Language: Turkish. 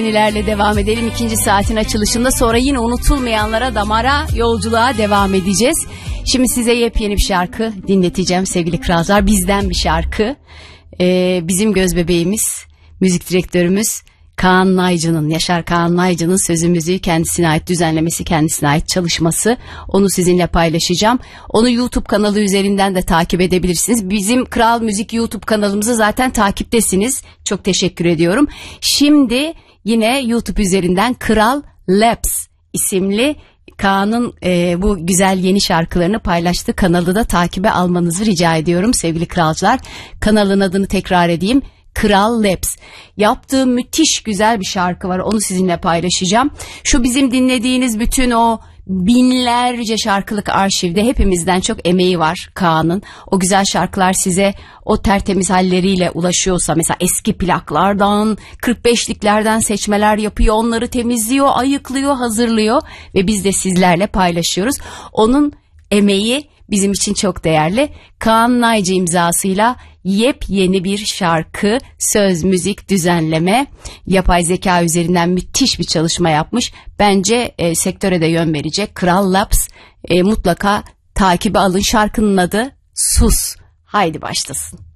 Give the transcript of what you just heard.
Yenilerle devam edelim ikinci saatin açılışında, sonra yine unutulmayanlara, damara, yolculuğa devam edeceğiz. Şimdi size yepyeni bir şarkı dinleteceğim sevgili kralcılar. Bizden bir şarkı. Bizim göz bebeğimiz, müzik direktörümüz Kaan Naycı'nın, Yaşar Kaan Naycı'nın sözü müziği kendisine ait, düzenlemesi kendisine ait, çalışması. Onu sizinle paylaşacağım. Onu YouTube kanalı üzerinden de takip edebilirsiniz. Bizim Kral Müzik YouTube kanalımızı zaten takiptesiniz. Çok teşekkür ediyorum. Şimdi yine YouTube üzerinden Kral Labs isimli Kaan'ın bu güzel yeni şarkılarını paylaştığı kanalı da takibe almanızı rica ediyorum sevgili kralcılar. Kanalın adını tekrar edeyim. Kral Labs. Yaptığı müthiş güzel bir şarkı var. Onu sizinle paylaşacağım. Şu bizim dinlediğiniz bütün o binlerce şarkılık arşivde hepimizden çok emeği var Kaan'ın. O güzel şarkılar size o tertemiz halleriyle ulaşıyorsa, mesela eski plaklardan, 45'liklerden seçmeler yapıyor, onları temizliyor, ayıklıyor, hazırlıyor ve biz de sizlerle paylaşıyoruz. Onun emeği bizim için çok değerli. Kaan Naycı imzasıyla yepyeni bir şarkı, söz, müzik, düzenleme, yapay zeka üzerinden müthiş bir çalışma yapmış. Bence sektöre de yön verecek. Kral Labs, mutlaka takibe alın. Şarkının adı Sus. Haydi başlasın.